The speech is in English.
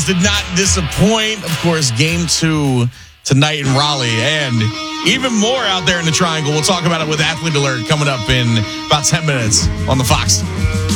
Eagles did not disappoint. Of course, game 2 tonight in Raleigh, and even more out there in the Triangle. We'll talk about it with Athlete Alert coming up in about 10 minutes on the Fox.